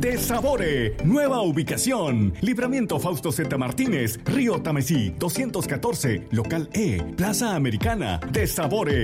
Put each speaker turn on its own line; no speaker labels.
de Sabore. Nueva ubicación. Libramiento Fausto Z. Martínez, Río Tamesí, 214, Local E, Plaza Americana de Sabore.